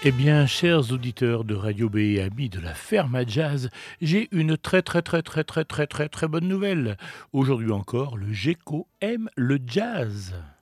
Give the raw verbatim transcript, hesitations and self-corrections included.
Eh bien, chers auditeurs de Radio B et amis de la ferme à jazz, j'ai une très très très très très très très très bonne nouvelle. Aujourd'hui encore, le Gecko aime le jazz.